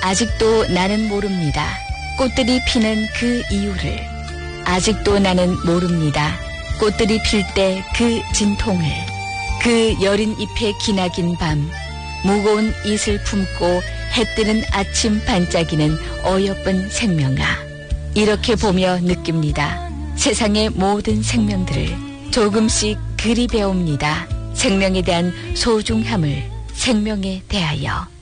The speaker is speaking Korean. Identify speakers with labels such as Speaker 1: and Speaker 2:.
Speaker 1: 아직도 나는 모릅니다. 꽃들이 피는 그 이유를. 아직도 나는 모릅니다. 꽃들이 필 때 그 진통을. 그 여린 잎에 기나긴 밤, 무거운 이슬 품고 해 뜨는 아침 반짝이는 어여쁜 생명아. 이렇게 보며 느낍니다. 세상의 모든 생명들을 조금씩 그리 배웁니다. 생명에 대한 소중함을 생명에 대하여.